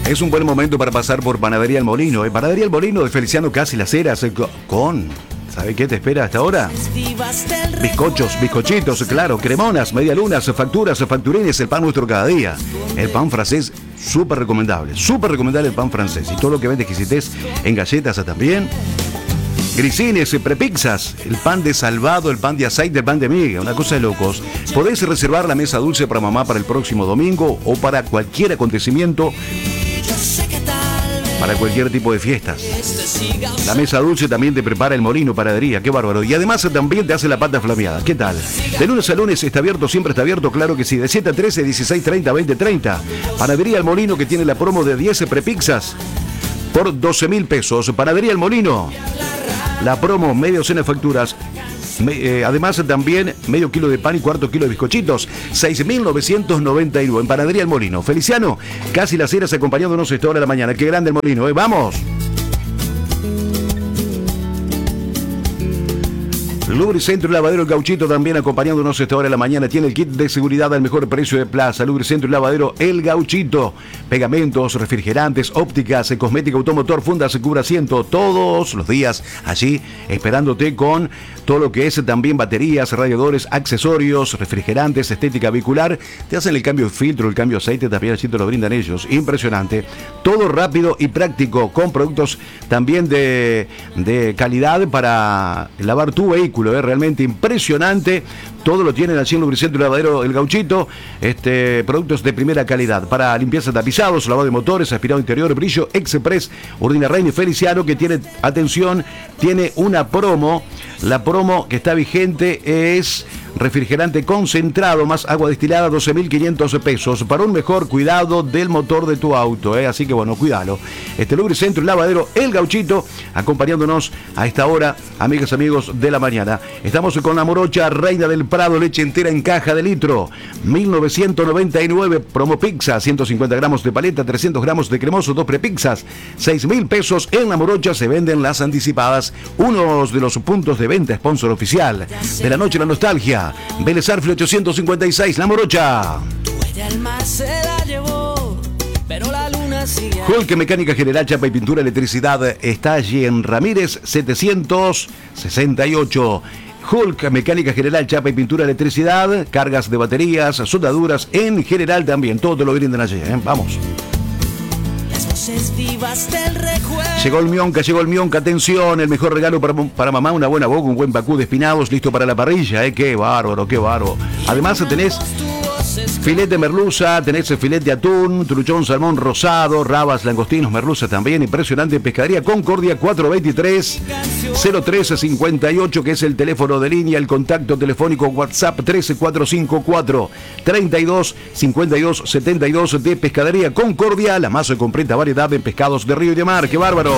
Es un buen momento para pasar por Panadería El Molino. Panadería El Molino de Feliciano Casi Las Heras con... ¿Sabe qué te espera hasta ahora? Bizcochos, bizcochitos, claro, cremonas, medialunas, facturas, facturines, el pan nuestro cada día. El pan francés, súper recomendable el pan francés. Y todo lo que vende exquisitez en galletas también. Grisines, prepizzas, el pan de salvado, el pan de aceite, el pan de miga, una cosa de locos. Podéis reservar la mesa dulce para mamá para el próximo domingo o para cualquier acontecimiento, para cualquier tipo de fiestas. La mesa dulce también te prepara El Molino Panadería, qué bárbaro. Y además también te hace la pata flameada, ¿qué tal? De lunes a lunes está abierto, siempre está abierto, claro que sí. De 7 a 13, 16, 30, 20, 30. Panadería El Molino, que tiene la promo de 10 prepizzas por 12.000 pesos. Panadería El Molino, la promo, media docena de facturas. Además también medio kilo de pan y cuarto kilo de bizcochitos, 6.991 en Panadería El Molino. Feliciano Casi Las Heras acompañándonos a esta hora de la mañana. Qué grande El Molino, ¡vamos! Lubricentro y Lavadero El Gauchito también acompañándonos a esta hora de la mañana. Tiene el kit de seguridad al mejor precio de plaza. Lubricentro y Lavadero El Gauchito. Pegamentos, refrigerantes, ópticas, cosmética automotor, fundas, cubrasiento. Todos los días allí esperándote con todo lo que es también baterías, radiadores, accesorios, refrigerantes, estética vehicular. Te hacen el cambio de filtro, el cambio de aceite, también allí te lo brindan ellos. Impresionante. Todo rápido y práctico con productos también de calidad para lavar tu vehículo. Realmente impresionante. Todo lo tienen allí en Lubricentro y Lavadero El Gauchito. Productos de primera calidad para limpieza de tapizados, lavado de motores, aspirado interior, brillo, Express, Urdina Rein y Feliciano, que tiene, atención, tiene una promo. La promo que está vigente es refrigerante concentrado más agua destilada, 12.500 pesos para un mejor cuidado del motor de tu auto. Así que bueno, cuídalo. Lubricentro y Lavadero El Gauchito, acompañándonos a esta hora, amigas, amigos de la mañana. Estamos con la morocha Reina del Prado, leche entera en caja de litro, 1.999, promo pizza, 150 gramos de paleta, 300 gramos de cremoso, 2 prepizzas, 6.000 pesos. En la morocha se venden las anticipadas, uno de los puntos de venta, sponsor oficial de la noche la nostalgia. Vélez Arfield 856, La Morocha. Hulk Mecánica General, Chapa y Pintura, Electricidad está allí en Ramírez 768. Hulk Mecánica General, Chapa y Pintura, Electricidad, cargas de baterías, soldaduras en general también. Todo te lo brindan allí, Vamos. Llegó el Mionca, atención, el mejor regalo para mamá, una buena boca, un buen pacú de espinados, listo para la parrilla, qué bárbaro. Además tenés filet de merluza, tenés filet de atún, truchón, salmón rosado, rabas, langostinos, merluza también, impresionante. Pescadería Concordia 423-0358, que es el teléfono de línea, el contacto telefónico WhatsApp 13454 325272 de Pescadería Concordia, la más completa variedad de pescados de río y de mar. ¡Qué bárbaro!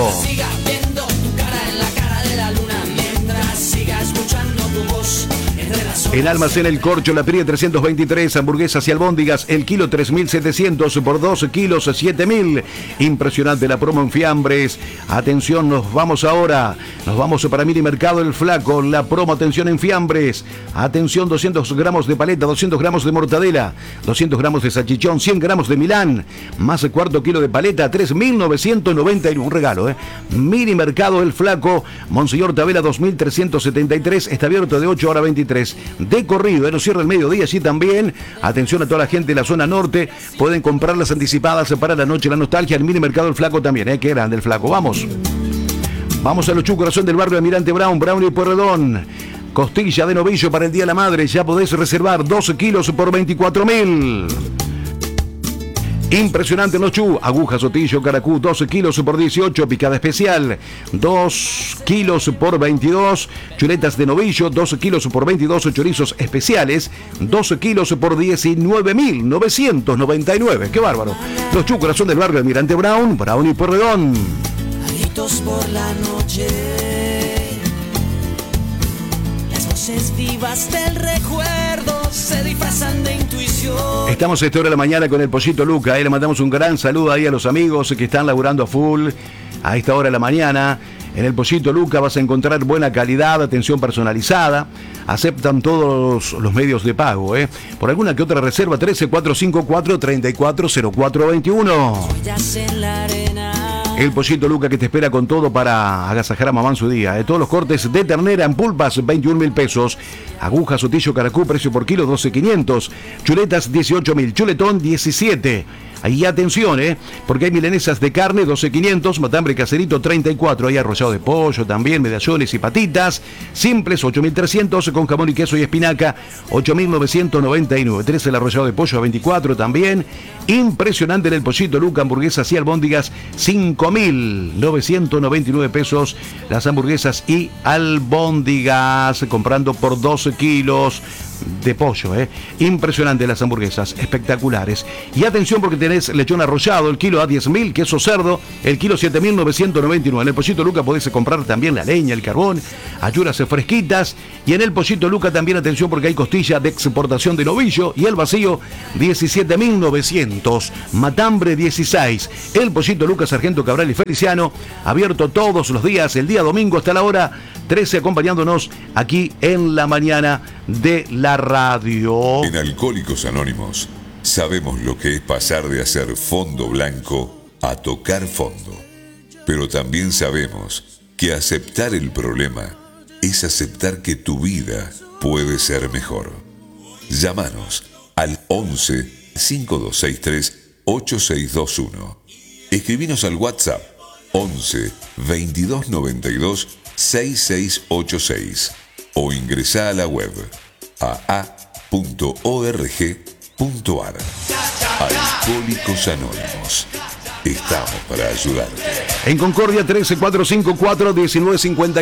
En Almacén El Corcho, La Piria 323, hamburguesas y albóndigas, el kilo 3.700 por 2 kilos 7.000. Impresionante la promo en fiambres. Atención, nos vamos para Mini Mercado El Flaco, la promo, atención en fiambres. Atención, 200 gramos de paleta, 200 gramos de mortadela, 200 gramos de salchichón, 100 gramos de Milán, más el cuarto kilo de paleta, 3.991. Un regalo, Mini Mercado El Flaco, Monseñor Tavera 2373, está abierto de 8 a 23. De corrido, no cierra el mediodía, allí también. Atención a toda la gente de la zona norte, pueden comprar las anticipadas para la noche la nostalgia. El Mini Mercado El Flaco también, qué grande El Flaco. Vamos a los Corazón del barrio Almirante Brown y Pueyrredón. Costilla de novillo para el Día de la Madre, ya podés reservar 12 kilos por 24.000. Impresionante los Chu, aguja, sotillo, caracú, 12 kilos por 18, picada especial, 2 kilos por 22, chuletas de novillo, 12 kilos por 22, chorizos especiales, 12 kilos por 19.999, qué bárbaro. Los Chu, Corazón del barrio Almirante Brown y Pueyrredón. Gritos por la noche, las voces vivas del recuerdo se disfrazan de intuición. Estamos a esta hora de la mañana con el Pollito Luca, le mandamos un gran saludo ahí a los amigos que están laburando a full a esta hora de la mañana. En el Pollito Luca vas a encontrar buena calidad, atención personalizada. Aceptan todos los medios de pago, ¿eh? Por alguna que otra reserva, 13454-340421. El Pollito Luca que te espera con todo para agasajar a mamá en su día. Todos los cortes de ternera en pulpas, 21.000 pesos. Aguja, sotillo, caracú, precio por kilo, 12.500. Chuletas, 18.000. Chuletón, 17. Ahí atención, porque hay milanesas de carne, 12.500, matambre caserito, 34, hay arrollado de pollo también, medallones y patitas, simples, 8.300, con jamón y queso y espinaca, 8.999, 13 el arrollado de pollo a 24 también, impresionante en el Pollito Luca, hamburguesas y albóndigas, 5.999 pesos, las hamburguesas y albóndigas, comprando por 12 kilos de pollo, impresionante las hamburguesas, espectaculares. Y atención porque tenés lechón arrollado, el kilo a 10.000, queso cerdo, el kilo 7.999. En el Pollito Luca podés comprar también la leña, el carbón, ayuras fresquitas. Y en el Pollito Luca también atención porque hay costilla de exportación de novillo y el vacío 17.900, matambre 16. El Pollito Luca, Sargento Cabral y Feliciano, abierto todos los días, el día domingo hasta la hora 13, acompañándonos aquí en la mañana de la radio. En Alcohólicos Anónimos sabemos lo que es pasar de hacer fondo blanco a tocar fondo, pero también sabemos que aceptar el problema es aceptar que tu vida puede ser mejor. Llámanos al 11 5263 8621. Escribinos al WhatsApp 11 2292 6686 o ingresá a la web aa.org.ar. Alcohólicos Anónimos. Estamos para ayudarte. En Concordia 13454-1954.